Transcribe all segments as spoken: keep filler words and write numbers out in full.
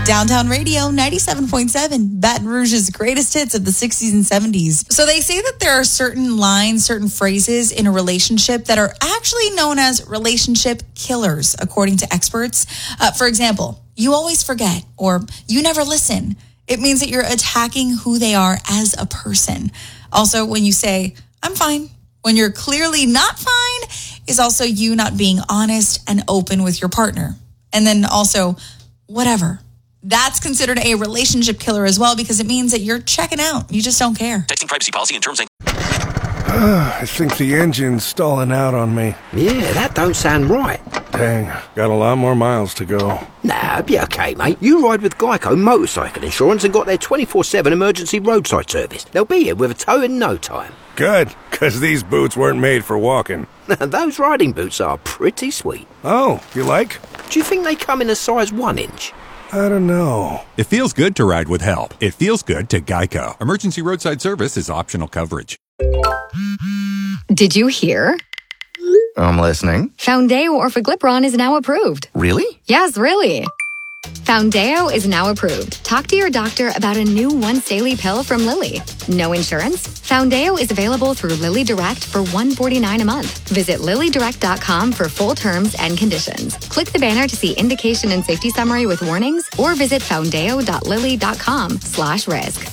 Downtown Radio, ninety-seven point seven, Baton Rouge's greatest hits of the sixties and seventies. So they say that there are certain lines, certain phrases in a relationship that are actually known as relationship killers, according to experts. Uh, for example, you always forget, or you never listen. It means that you're attacking who they are as a person. Also, when you say, I'm fine, when you're clearly not fine, is also you not being honest and open with your partner. And then also, whatever. That's considered a relationship killer as well because it means that you're checking out. You just don't care. Texting privacy policy and terms and... I think the engine's stalling out on me. Yeah, that don't sound right. Dang, got a lot more miles to go. Nah, be okay, mate. You ride with Geico Motorcycle Insurance and got their twenty-four seven emergency roadside service. They'll be here with a tow in no time. Good, because these boots weren't made for walking. Those riding boots are pretty sweet. Oh, you like? Do you think they come in a size one inch? I don't know. It feels good to ride with help. It feels good to Geico. Emergency roadside service is optional coverage. Did you hear? I'm listening. Foundeo Orforglipron is now approved. Really? Yes, really. Foundeo is now approved. Talk to your doctor about a new once daily pill from Lilly. No insurance? Foundeo is available through Lilly Direct for one hundred forty-nine dollars a month. Visit lilly direct dot com for full terms and conditions. Click the banner to see indication and safety summary with warnings or visit foundeo dot lilly dot com slash risk.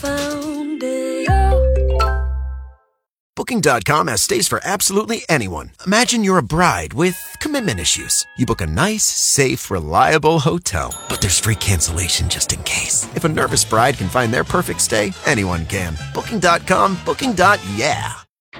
Booking dot com has stays for absolutely anyone. Imagine you're a bride with commitment issues. You book a nice, safe, reliable hotel. But there's free cancellation just in case. If a nervous bride can find their perfect stay, anyone can. Booking dot com, booking. Yeah.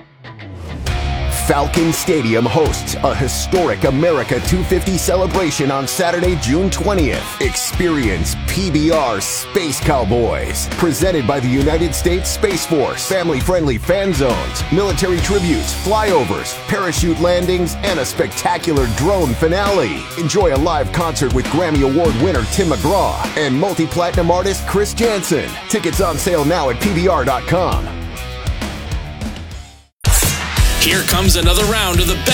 Falcon Stadium hosts a historic America two fifty celebration on Saturday, June twentieth. Experience P B R Space Cowboys, presented by the United States Space Force. Family-friendly fan zones, military tributes, flyovers, parachute landings, and a spectacular drone finale. Enjoy a live concert with Grammy Award winner Tim McGraw and multi-platinum artist Chris Jansen. Tickets on sale now at P B R dot com. Here comes another round of the best